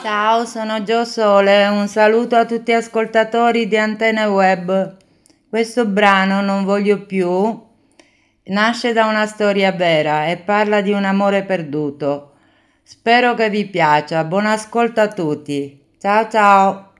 Ciao, sono Gio Sole, un saluto a tutti gli ascoltatori di Antenne Web. Questo brano, Non voglio più, nasce da una storia vera e parla di un amore perduto. Spero che vi piaccia, buon ascolto a tutti. Ciao ciao!